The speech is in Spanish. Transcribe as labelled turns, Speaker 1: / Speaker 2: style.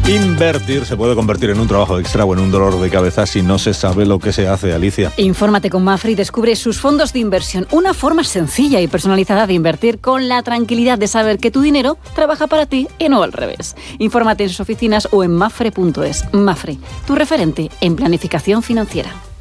Speaker 1: Invertir se puede convertir en un trabajo extra o en un dolor de cabeza si no se sabe lo que se hace, Alicia.
Speaker 2: Infórmate con Mapfre y descubre sus fondos de inversión. Una forma sencilla y personalizada de invertir con la tranquilidad de saber que tu dinero trabaja para ti y no al revés. Infórmate en sus oficinas o en mapfre.es. Mapfre, tu referente en planificación financiera.